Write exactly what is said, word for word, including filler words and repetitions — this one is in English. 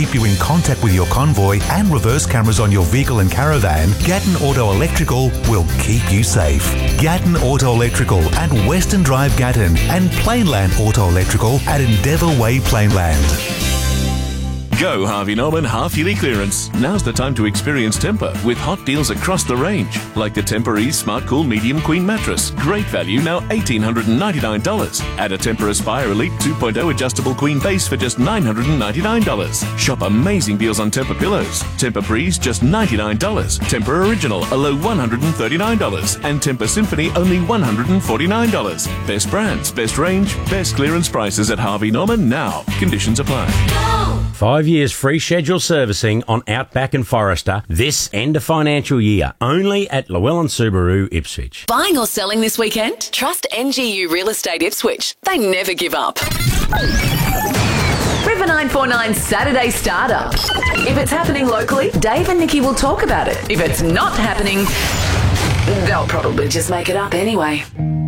keep you in contact with your convoy and reverse cameras on your vehicle and caravan, Gatton Auto Electrical will keep you safe. Gatton Auto Electrical at Western Drive Gatton and Plainland Auto Electrical at Endeavour Way Plainland. Go Harvey Norman half-yearly clearance. Now's the time to experience Tempur with hot deals across the range. Like the Tempur Ease Smart Cool Medium Queen Mattress. Great value, now one thousand eight hundred ninety-nine dollars. Add a Tempur Aspire Elite two point oh Adjustable Queen Base for just nine hundred ninety-nine dollars. Shop amazing deals on Tempur Pillows. Tempur Breeze, just ninety-nine dollars. Tempur Original, a low one hundred thirty-nine dollars. And Tempur Symphony, only one hundred forty-nine dollars. Best brands, best range, best clearance prices at Harvey Norman now. Conditions apply. Five years free schedule servicing on Outback and Forester this end of financial year, only at Llewellyn Subaru, Ipswich. Buying or selling this weekend? Trust N G U Real Estate Ipswich. They never give up. River nine four nine Saturday Starter. If it's happening locally, Dave and Nikki will talk about it. If it's not happening, they'll probably just make it up anyway.